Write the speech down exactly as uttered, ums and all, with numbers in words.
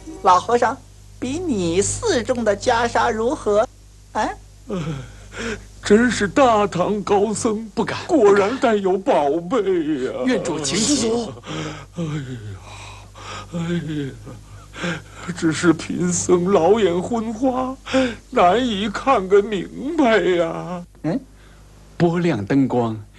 老和尚，比你寺中的袈裟如何？啊？ 呃，真是大唐高僧， 不敢， 果然带有宝贝呀！ 愿主请起。 哎呀，哎呀，只是贫僧老眼昏花，难以看个明白呀。 嗯，拨亮灯光，